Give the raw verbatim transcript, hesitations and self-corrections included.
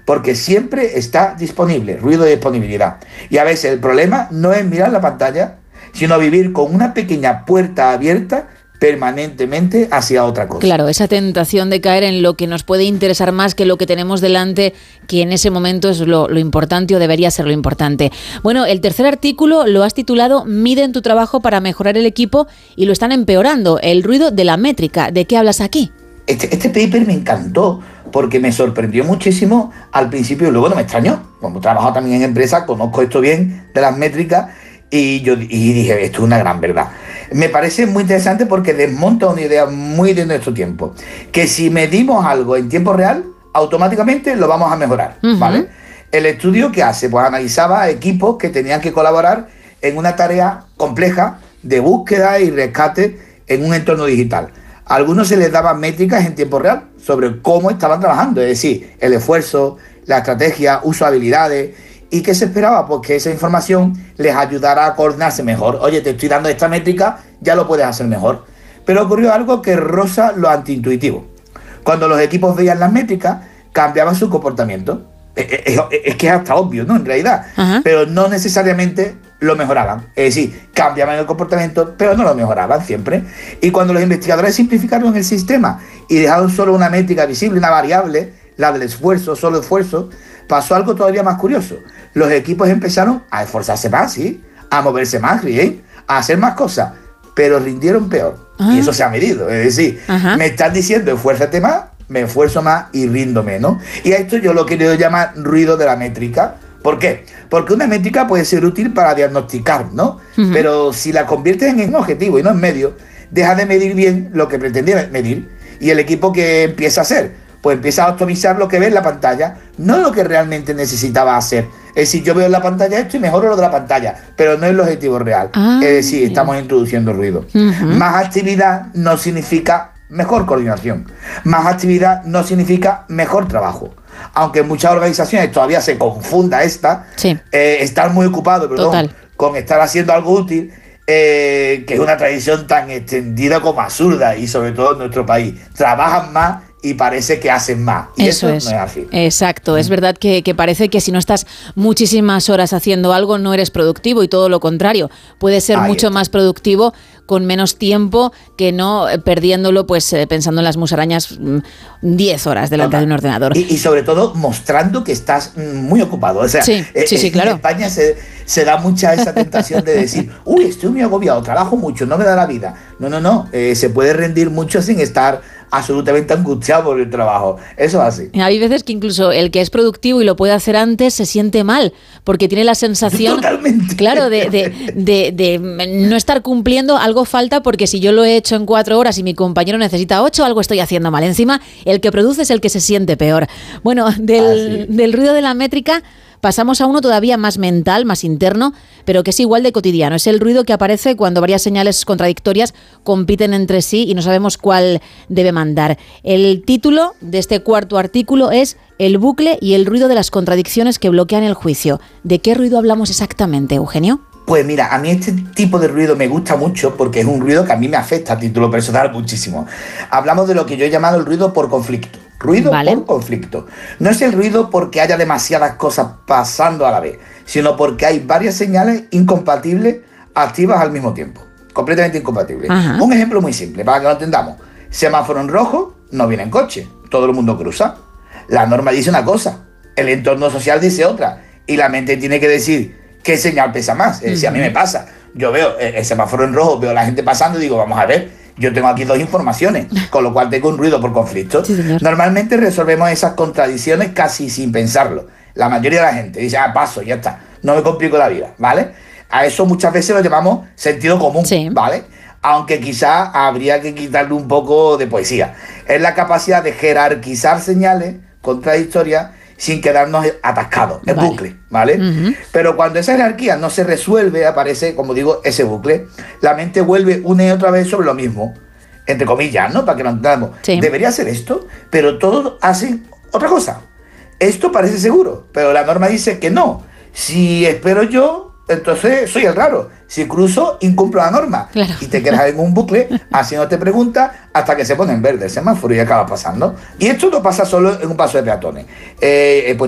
porque siempre está disponible, ruido de disponibilidad. Y a veces el problema no es mirar la pantalla, sino vivir con una pequeña puerta abierta permanentemente hacia otra cosa. Claro, esa tentación de caer en lo que nos puede interesar más que lo que tenemos delante, que en ese momento es lo, lo importante o debería ser lo importante. Bueno, el tercer artículo lo has titulado Miden tu trabajo para mejorar el equipo y lo están empeorando, el ruido de la métrica. ¿De qué hablas aquí? Este, este paper me encantó porque me sorprendió muchísimo al principio y luego no me extrañó. Como he trabajado también en empresas, conozco esto bien de las métricas y yo y dije, esto es una gran verdad. Me parece muy interesante porque desmonta una idea muy de nuestro tiempo, que si medimos algo en tiempo real, automáticamente lo vamos a mejorar, uh-huh. ¿vale? El estudio que hace, pues analizaba equipos que tenían que colaborar en una tarea compleja de búsqueda y rescate en un entorno digital. A algunos se les daban métricas en tiempo real sobre cómo estaban trabajando, es decir, el esfuerzo, la estrategia, uso de habilidades. ¿Y qué se esperaba? Pues que esa información les ayudara a coordinarse mejor. Oye, te estoy dando esta métrica, ya lo puedes hacer mejor. Pero ocurrió algo que roza lo antiintuitivo. Cuando los equipos veían las métricas, cambiaban su comportamiento. Es, es, es que es hasta obvio, ¿no? En realidad. Ajá. Pero no necesariamente lo mejoraban. Es decir, cambiaban el comportamiento, pero no lo mejoraban siempre. Y cuando los investigadores simplificaron el sistema y dejaron solo una métrica visible, una variable, la del esfuerzo, solo esfuerzo, pasó algo todavía más curioso. Los equipos empezaron a esforzarse más, ¿sí? A moverse más, ¿sí? A hacer más cosas, pero rindieron peor. Ah. Y eso se ha medido. Es decir, Ajá. me están diciendo esfuérzate más, me esfuerzo más y rindo menos. Y a esto yo lo quiero llamar ruido de la métrica. ¿Por qué? Porque una métrica puede ser útil para diagnosticar, ¿no? Uh-huh. Pero si la conviertes en un objetivo y no en medio, deja de medir bien lo que pretendía medir. Y el equipo que empieza a hacer, pues empieza a optimizar lo que ve en la pantalla, no lo que realmente necesitaba hacer. Es decir, yo veo en la pantalla esto y mejoro lo de la pantalla, pero no es el objetivo real. Ah, es decir, estamos introduciendo ruido. Uh-huh. Más actividad no significa mejor coordinación. Más actividad no significa mejor trabajo. Aunque en muchas organizaciones todavía se confunda esta, sí. eh, estar muy ocupado, perdón, con estar haciendo algo útil, eh, que es una tradición tan extendida como absurda, y sobre todo en nuestro país. Trabajan más y parece que hacen más. Y eso, eso es. no es así. Exacto. Es verdad que, que parece que si no estás muchísimas horas haciendo algo, no eres productivo, y todo lo contrario. Puedes ser Ahí mucho está. más productivo con menos tiempo que no perdiéndolo pues eh, pensando en las musarañas diez horas delante Total. de un ordenador. Y, y sobre todo mostrando que estás muy ocupado. O sea, sí, eh, sí, sí, en claro. España se, se da mucha esa tentación de decir, uy, estoy muy agobiado, trabajo mucho, no me da la vida. No, no, no. Eh, se puede rendir mucho sin estar absolutamente angustiado por el trabajo. Eso es así. Hay veces que incluso el que es productivo y lo puede hacer antes se siente mal, porque tiene la sensación, Totalmente. claro, de, de, de, de no estar cumpliendo, algo falta, porque si yo lo he hecho en cuatro horas y mi compañero necesita ocho, algo estoy haciendo mal. Encima, el que produce es el que se siente peor. Bueno, del, ah, sí. del ruido de la métrica pasamos a uno todavía más mental, más interno, pero que es igual de cotidiano. Es el ruido que aparece cuando varias señales contradictorias compiten entre sí y no sabemos cuál debe mandar. El título de este cuarto artículo es El bucle y el ruido de las contradicciones que bloquean el juicio. ¿De qué ruido hablamos exactamente, Eugenio? Pues mira, a mí este tipo de ruido me gusta mucho porque es un ruido que a mí me afecta a título personal muchísimo. Hablamos de lo que yo he llamado el ruido por conflicto. Ruido vale. por conflicto. No es el ruido porque haya demasiadas cosas pasando a la vez, sino porque hay varias señales incompatibles activas al mismo tiempo. Completamente incompatibles. Ajá. Un ejemplo muy simple, para que lo entendamos. Semáforo en rojo, no viene en coche. Todo el mundo cruza. La norma dice una cosa, el entorno social dice otra. Y la mente tiene que decir qué señal pesa más. Es decir, uh-huh. a mí me pasa. Yo veo el semáforo en rojo, veo a la gente pasando y digo, vamos a ver, yo tengo aquí dos informaciones, con lo cual tengo un ruido por conflicto. Sí, Normalmente resolvemos esas contradicciones casi sin pensarlo. La mayoría de la gente dice, ah, paso, ya está, no me complico la vida, ¿vale? A eso muchas veces lo llamamos sentido común, sí. ¿vale? Aunque quizá habría que quitarle un poco de poesía. Es la capacidad de jerarquizar señales contradictorias sin quedarnos atascados, el vale. bucle, ¿vale? Uh-huh. Pero cuando esa jerarquía no se resuelve, aparece, como digo, ese bucle. La mente vuelve una y otra vez sobre lo mismo, entre comillas, ¿no? Para que lo entendamos. Sí. Debería ser esto, pero todos hacen otra cosa. Esto parece seguro, pero la norma dice que no. Si espero yo, entonces soy el raro. Si cruzo, incumplo la norma. Claro. Y te quedas en un bucle haciéndote preguntas hasta que se pone en verde el semáforo y acaba pasando. Y esto no pasa solo en un paso de peatones. Eh, pues